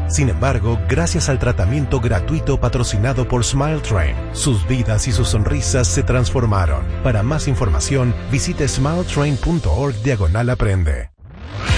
Sin embargo, gracias al tratamiento gratuito patrocinado por Smile Train, sus vidas y sus sonrisas se transformaron. Para más información, visite smiletrain.org/aprende.